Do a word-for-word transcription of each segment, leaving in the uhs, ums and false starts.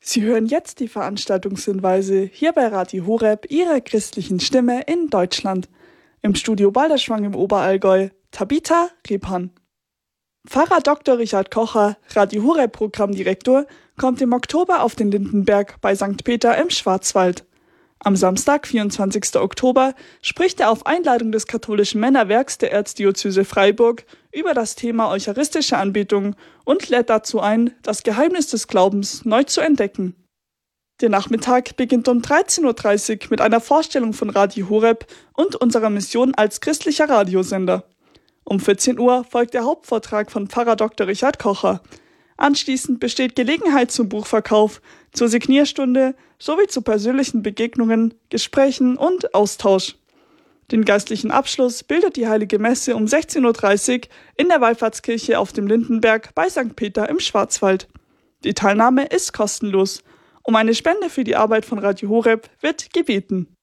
Sie hören jetzt die Veranstaltungshinweise hier bei Radio Horeb, Ihrer christlichen Stimme in Deutschland. Im Studio Balderschwang im Oberallgäu, Tabitha Repan. Pfarrer Doktor Richard Kocher, Radio Horeb Programmdirektor, kommt im Oktober auf den Lindenberg bei Sankt Peter im Schwarzwald. Am Samstag, vierundzwanzigsten Oktober, spricht er auf Einladung des katholischen Männerwerks der Erzdiözese Freiburg über das Thema eucharistische Anbetung und lädt dazu ein, das Geheimnis des Glaubens neu zu entdecken. Der Nachmittag beginnt um dreizehn Uhr dreißig mit einer Vorstellung von Radio Horeb und unserer Mission als christlicher Radiosender. Um vierzehn Uhr folgt der Hauptvortrag von Pfarrer Doktor Richard Kocher. Anschließend besteht Gelegenheit zum Buchverkauf, zur Signierstunde sowie zu persönlichen Begegnungen, Gesprächen und Austausch. Den geistlichen Abschluss bildet die Heilige Messe um sechzehn Uhr dreißig in der Wallfahrtskirche auf dem Lindenberg bei Sankt Peter im Schwarzwald. Die Teilnahme ist kostenlos. Um eine Spende für die Arbeit von Radio Horeb wird gebeten.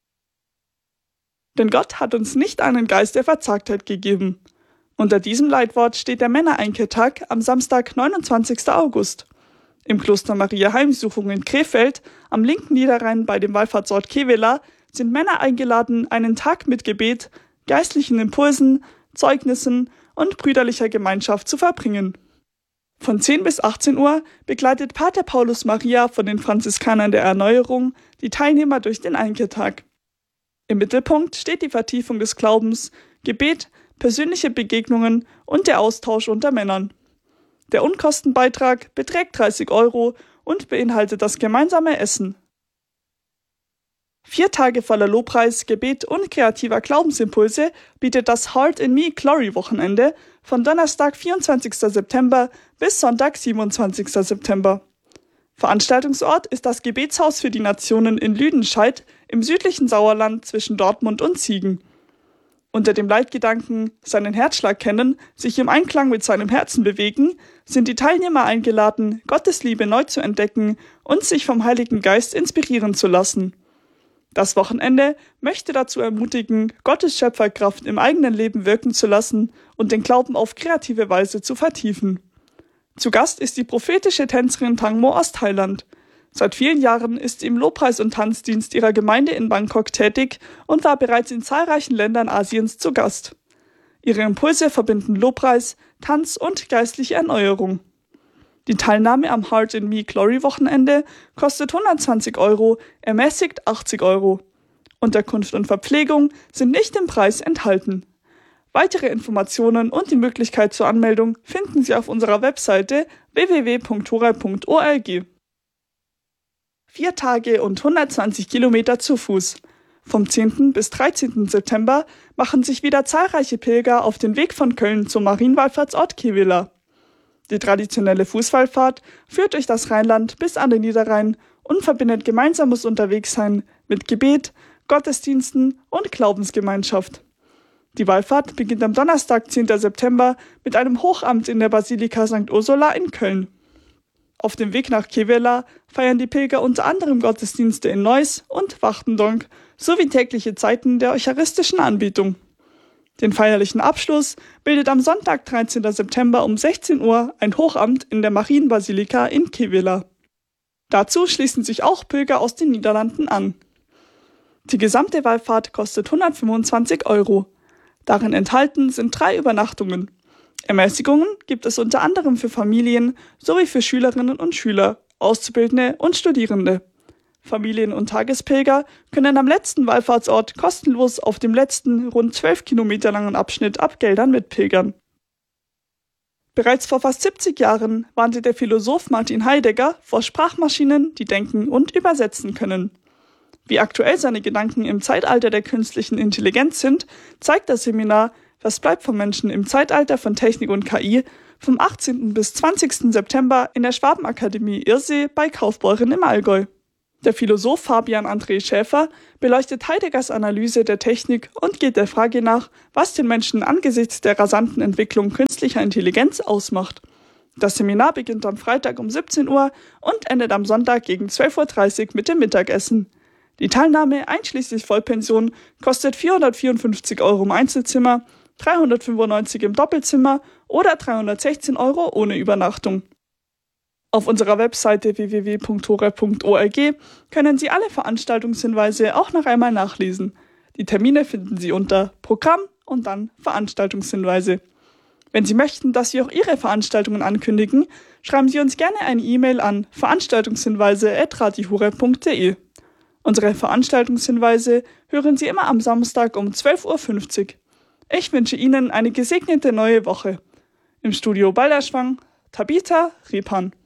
Denn Gott hat uns nicht einen Geist der Verzagtheit gegeben. Unter diesem Leitwort steht der Männereinkehrtag am Samstag, neunundzwanzigsten August. Im Kloster Maria Heimsuchung in Krefeld, am linken Niederrhein bei dem Wallfahrtsort Kevela, sind Männer eingeladen, einen Tag mit Gebet, geistlichen Impulsen, Zeugnissen und brüderlicher Gemeinschaft zu verbringen. Von zehn bis achtzehn Uhr begleitet Pater Paulus Maria von den Franziskanern der Erneuerung die Teilnehmer durch den Einkehrtag. Im Mittelpunkt steht die Vertiefung des Glaubens, Gebet, persönliche Begegnungen und der Austausch unter Männern. Der Unkostenbeitrag beträgt dreißig Euro und beinhaltet das gemeinsame Essen. Vier Tage voller Lobpreis, Gebet und kreativer Glaubensimpulse bietet das Heart in Me Glory Wochenende von Donnerstag, vierundzwanzigsten September bis Sonntag, siebenundzwanzigsten September. Veranstaltungsort ist das Gebetshaus für die Nationen in Lüdenscheid im südlichen Sauerland zwischen Dortmund und Siegen. Unter dem Leitgedanken seinen Herzschlag kennen, sich im Einklang mit seinem Herzen bewegen, sind die Teilnehmer eingeladen, Gottes Liebe neu zu entdecken und sich vom Heiligen Geist inspirieren zu lassen. Das Wochenende möchte dazu ermutigen, Gottes Schöpferkraft im eigenen Leben wirken zu lassen und den Glauben auf kreative Weise zu vertiefen. Zu Gast ist die prophetische Tänzerin Tangmo aus Thailand. Seit vielen Jahren ist sie im Lobpreis- und Tanzdienst ihrer Gemeinde in Bangkok tätig und war bereits in zahlreichen Ländern Asiens zu Gast. Ihre Impulse verbinden Lobpreis, Tanz und geistliche Erneuerung. Die Teilnahme am Heart in Me Glory Wochenende kostet hundertzwanzig Euro, ermäßigt achtzig Euro. Unterkunft und Verpflegung sind nicht im Preis enthalten. Weitere Informationen und die Möglichkeit zur Anmeldung finden Sie auf unserer Webseite w w w punkt horeb punkt org. Vier Tage und hundertzwanzig Kilometer zu Fuß. Vom zehnten bis dreizehnten September machen sich wieder zahlreiche Pilger auf den Weg von Köln zum Marienwallfahrtsort Kevela. Die traditionelle Fußwallfahrt führt durch das Rheinland bis an den Niederrhein und verbindet gemeinsames Unterwegssein mit Gebet, Gottesdiensten und Glaubensgemeinschaft. Die Wallfahrt beginnt am Donnerstag, zehnten September, mit einem Hochamt in der Basilika Sankt Ursula in Köln. Auf dem Weg nach Kevela feiern die Pilger unter anderem Gottesdienste in Neuss und Wachtendonk sowie tägliche Zeiten der eucharistischen Anbetung. Den feierlichen Abschluss bildet am Sonntag, dreizehnten September um sechzehn Uhr ein Hochamt in der Marienbasilika in Kevela. Dazu schließen sich auch Pilger aus den Niederlanden an. Die gesamte Wallfahrt kostet hundertfünfundzwanzig Euro. Darin enthalten sind drei Übernachtungen. Ermäßigungen gibt es unter anderem für Familien sowie für Schülerinnen und Schüler, Auszubildende und Studierende. Familien- und Tagespilger können am letzten Wallfahrtsort kostenlos auf dem letzten, rund zwölf Kilometer langen Abschnitt abgeldern mitpilgern. Bereits vor fast siebzig Jahren warnte der Philosoph Martin Heidegger vor Sprachmaschinen, die denken und übersetzen können. Wie aktuell seine Gedanken im Zeitalter der künstlichen Intelligenz sind, zeigt das Seminar Was bleibt vom Menschen im Zeitalter von Technik und K I vom achtzehnten bis zwanzigsten September in der Schwabenakademie Irsee bei Kaufbeuren im Allgäu. Der Philosoph Fabian André Schäfer beleuchtet Heideggers Analyse der Technik und geht der Frage nach, was den Menschen angesichts der rasanten Entwicklung künstlicher Intelligenz ausmacht. Das Seminar beginnt am Freitag um siebzehn Uhr und endet am Sonntag gegen zwölf Uhr dreißig mit dem Mittagessen. Die Teilnahme einschließlich Vollpension kostet vierhundertvierundfünfzig Euro im Einzelzimmer, dreihundertfünfundneunzig im Doppelzimmer oder dreihundertsechzehn Euro ohne Übernachtung. Auf unserer Webseite w w w punkt horeb punkt org können Sie alle Veranstaltungshinweise auch noch einmal nachlesen. Die Termine finden Sie unter Programm und dann Veranstaltungshinweise. Wenn Sie möchten, dass wir auch Ihre Veranstaltungen ankündigen, schreiben Sie uns gerne eine E-Mail an veranstaltungshinweise at radio horeb punkt de. Unsere Veranstaltungshinweise hören Sie immer am Samstag um zwölf Uhr fünfzig. Ich wünsche Ihnen eine gesegnete neue Woche. Im Studio Balderschwang, Tabitha Repan.